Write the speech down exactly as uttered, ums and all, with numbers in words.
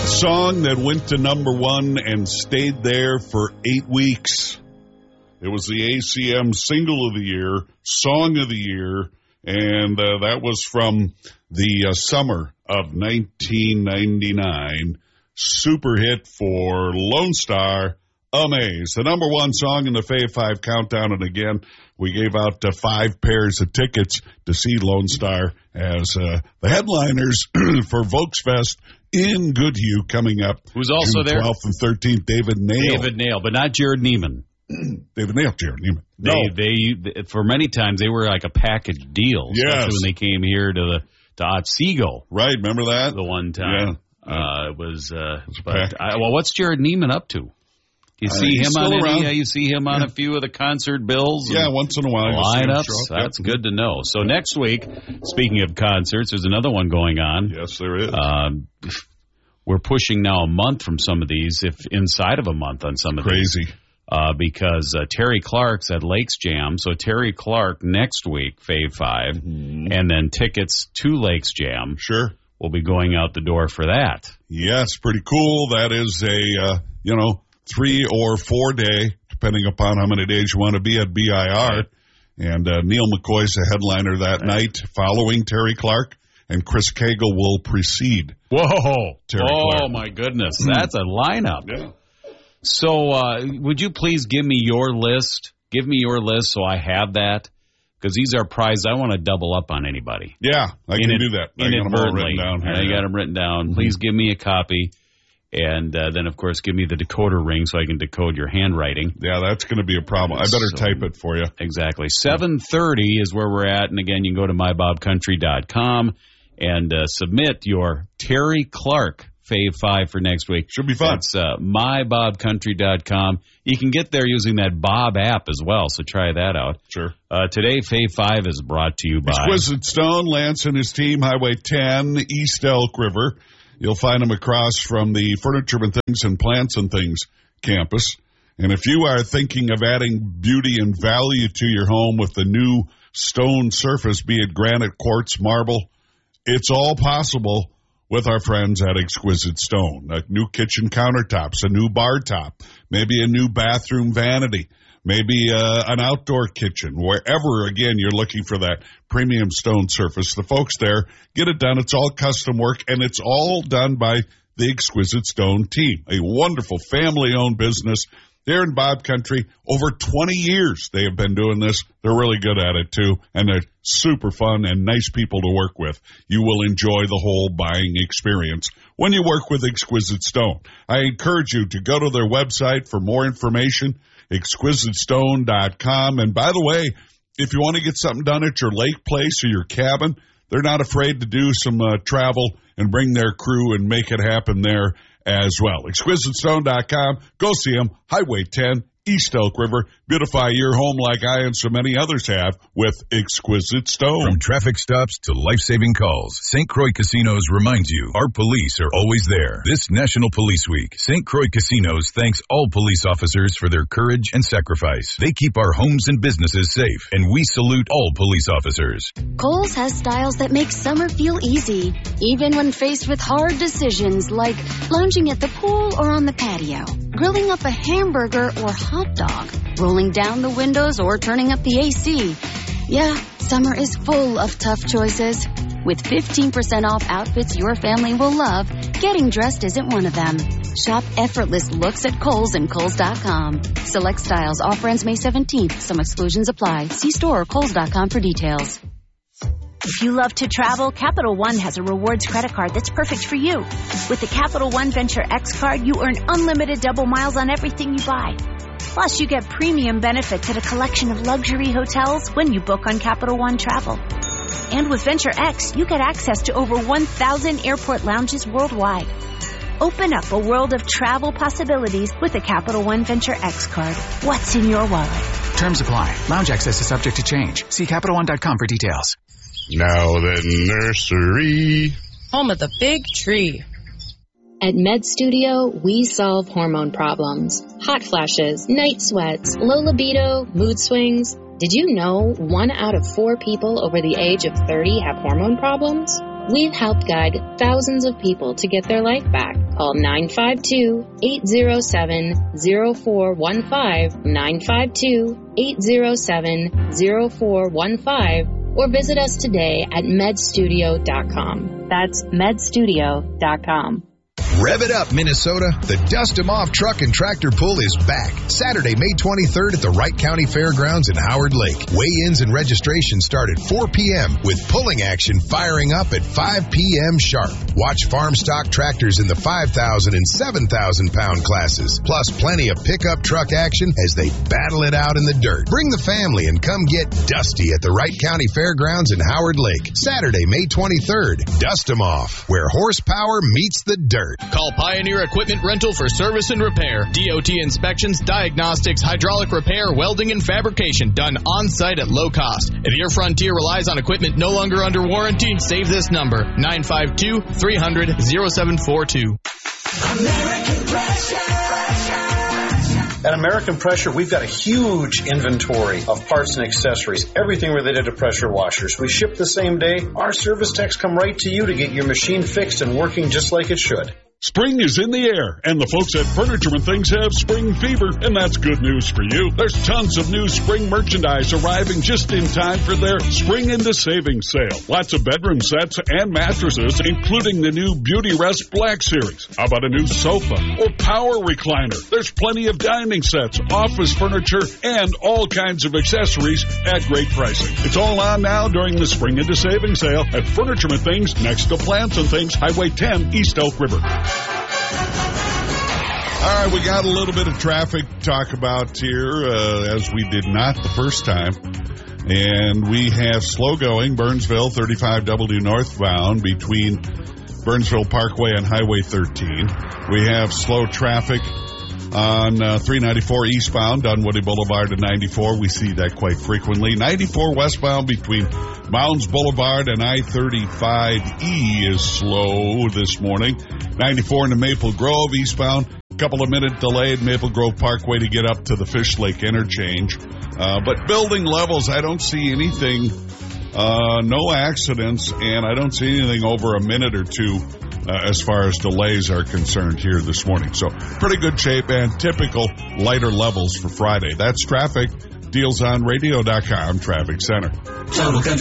Song that went to number one and stayed there for eight weeks. It was the A C M Single of the Year, Song of the Year, and uh, that was from the uh, summer of nineteen ninety-nine. Super hit for Lone Star, Amaze. The number one song in the Fave five Countdown, and again, we gave out uh, five pairs of tickets to see Lone Star as uh, the headliners for Volksfest in Goodhue coming up. Who's also June there? twelfth and thirteenth, David Nail. David Nail, but not Jared Neiman. David Nail, Jared Neiman. They, No. they, for many times, they were like a package deal. Yes. Especially when they came here to the to Otsego Right, remember that? the one time. Yeah. Uh, it was, uh, was a but, package. I, well, what's Jared Neiman up to? You Uh, see he's him still on any, around. uh, you see him on a few of the concert bills? Yeah, and once in a while. you'll see him lineups. show up. That's good to know. So next week, speaking of concerts, there's another one going on. Yes, there is. Um, we're pushing now a month from some of these, if inside of a month on some of these. Crazy. Uh, because uh, Terry Clark's at Lakes Jam. So Terry Clark next week, Fave five, Mm-hmm. and then tickets to Lakes Jam Sure. will be going out the door for that. Yes, pretty cool. That is a, uh, you know, three or four day, depending upon how many days you want to be at B I R. And uh, Neil McCoy's the headliner that night following Terry Clark, and Chris Cagle will precede. Whoa! Terry oh, Clark. my goodness. That's a lineup. Yeah. So uh, would you please give me your list? Give me your list so I have that. Because these are prizes. I want to double up on anybody. Yeah, I can In- do that. I got them all Inadvertently. written down here. I got them written down. Mm-hmm. Please give me a copy. And uh, then, of course, give me the decoder ring so I can decode your handwriting. Yeah, that's going to be a problem. I better So- type it for you. Exactly. seven thirty is where we're at. And, again, you can go to my bob country dot com and uh, submit your Terry Clark Fave five for next week. Should be fun. That's uh, my bob country dot com. You can get there using that Bob app as well, so try that out. Sure. Uh, today, Fave five is brought to you by... Exquisite Stone, Lance and his team, Highway ten, East Elk River. You'll find them across from the Furniture and Things and Plants and Things campus. And if you are thinking of adding beauty and value to your home with the new stone surface, be it granite, quartz, marble, it's all possible with our friends at Exquisite Stone. Like new kitchen countertops, a new bar top, maybe a new bathroom vanity, maybe uh, an outdoor kitchen. Wherever, again, you're looking for that premium stone surface, the folks there get it done. It's all custom work, and it's all done by the Exquisite Stone team, a wonderful family-owned business. They're in Bob Country. Over twenty years they have been doing this. They're really good at it, too, and they're super fun and nice people to work with. You will enjoy the whole buying experience when you work with Exquisite Stone. I encourage you to go to their website for more information, exquisite stone dot com. And by the way, if you want to get something done at your lake place or your cabin, they're not afraid to do some uh, travel and bring their crew and make it happen there as well. exquisite stone dot com. Go see them. Highway ten, East Elk River. Beautify your home like I and so many others have with Exquisite Stone. From traffic stops to life-saving calls, Saint Croix Casinos reminds you our police are always there. This National Police Week, Saint Croix Casinos thanks all police officers for their courage and sacrifice. They keep our homes and businesses safe, and we salute all police officers. Kohl's has styles that make summer feel easy, even when faced with hard decisions like lounging at the pool or on the patio, grilling up a hamburger or hot dog, rolling down the windows or turning up the A C. Yeah, summer is full of tough choices. With fifteen percent off outfits your family will love, getting dressed isn't one of them. Shop effortless looks at Kohl's and Kohl's dot com. Select styles. Offer ends May seventeenth. Some exclusions apply. See store or Kohl's dot com for details. If you love to travel, Capital One has a rewards credit card that's perfect for you. With the Capital One Venture X card, you earn unlimited double miles on everything you buy. Plus, you get premium benefits at a collection of luxury hotels when you book on Capital One Travel. And with Venture X, you get access to over one thousand airport lounges worldwide. Open up a world of travel possibilities with the Capital One Venture X card. What's in your wallet? Terms apply. Lounge access is subject to change. See Capital One dot com for details. Now the nursery. Home of the big tree. At Med Studio, we solve hormone problems. Hot flashes, night sweats, low libido, mood swings. Did you know one out of four people over the age of thirty have hormone problems? We've helped guide thousands of people to get their life back. Call nine five two, eight zero seven, zero four one five, nine five two, eight zero seven, zero four one five, or visit us today at med studio dot com. That's med studio dot com. Rev it up, Minnesota. The Dust 'em Off Truck and Tractor Pull is back. Saturday, May twenty-third at the Wright County Fairgrounds in Howard Lake. Weigh-ins and registration start at four p.m. with pulling action firing up at five p.m. sharp. Watch farm stock tractors in the five thousand and seven thousand pound classes, plus plenty of pickup truck action as they battle it out in the dirt. Bring the family and come get dusty at the Wright County Fairgrounds in Howard Lake. Saturday, May twenty-third. Dust 'em Off, where horsepower meets the dirt. Call Pioneer Equipment Rental for service and repair. D O T inspections, diagnostics, hydraulic repair, welding, and fabrication done on-site at low cost. If your Frontier relies on equipment no longer under warranty, save this number, nine five two, three hundred, zero seven four two. American Pressure. At American Pressure, we've got a huge inventory of parts and accessories, everything related to pressure washers. We ship the same day. Our service techs come right to you to get your machine fixed and working just like it should. Spring is in the air, and the folks at Furniture and Things have spring fever, and that's good news for you. There's tons of new spring merchandise arriving just in time for their Spring into Savings sale. Lots of bedroom sets and mattresses, including the new Beauty Rest Black Series. How about a new sofa or power recliner? There's plenty of dining sets, office furniture, and all kinds of accessories at great pricing. It's all on now during the Spring into Savings sale at Furniture and Things next to Plants and Things, Highway ten, East Elk River. All right, we got a little bit of traffic to talk about here, uh, as we did not the first time. And we have slow going, Burnsville, thirty-five W northbound between Burnsville Parkway and Highway thirteen. We have slow traffic on uh, three ninety-four eastbound, Dunwoody Boulevard to ninety-four. We see that quite frequently. ninety-four westbound between Mounds Boulevard and I thirty-five E is slow this morning. ninety-four into Maple Grove eastbound. Couple of minute delay at Maple Grove Parkway to get up to the Fish Lake interchange. Uh, but building levels, I don't see anything, uh, no accidents, and I don't see anything over a minute or two uh, as far as delays are concerned here this morning. So pretty good shape and typical lighter levels for Friday. That's traffic. Deals on radio dot com Traffic Center.